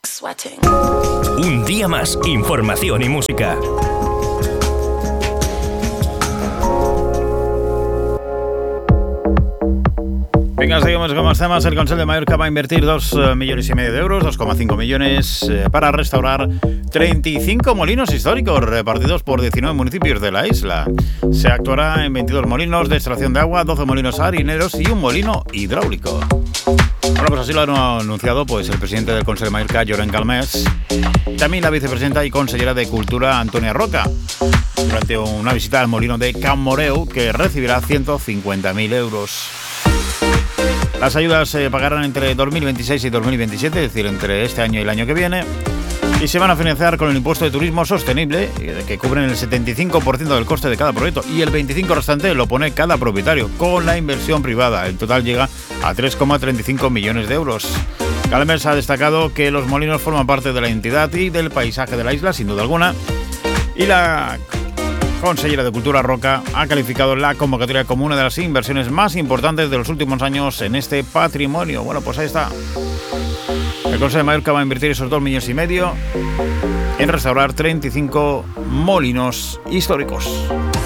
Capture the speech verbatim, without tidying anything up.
sweating. Un día más, información y música. Venga, seguimos con más temas. El Consell de Mallorca va a invertir dos millones y medio de euros, dos coma cinco millones, eh, para restaurar treinta y cinco molinos históricos repartidos por diecinueve municipios de la isla. Se actuará en veintidós molinos de extracción de agua, doce molinos harineros y un molino hidráulico. Bueno, pues así lo han anunciado pues, el presidente del Consell de Mallorca, Llorenç Galmés, y también la vicepresidenta y consellera de Cultura, Antonia Roca, durante una visita al molino de Can Moreu, que recibirá ciento cincuenta mil euros. Las ayudas se pagarán entre dos mil veintiséis y dos mil veintisiete, es decir, entre este año y el año que viene, y se van a financiar con el impuesto de turismo sostenible, que cubren el setenta y cinco por ciento del coste de cada proyecto, y el veinticinco por ciento restante lo pone cada propietario, con la inversión privada. El total llega a tres coma treinta y cinco millones de euros. Galmés ha destacado que los molinos forman parte de la identidad y del paisaje de la isla, sin duda alguna, y la consellera de Cultura, Roca, ha calificado la convocatoria como una de las inversiones más importantes de los últimos años en este patrimonio. Bueno, pues ahí está. El Consell de Mallorca va a invertir esos dos millones y medio en restaurar treinta y cinco molinos históricos.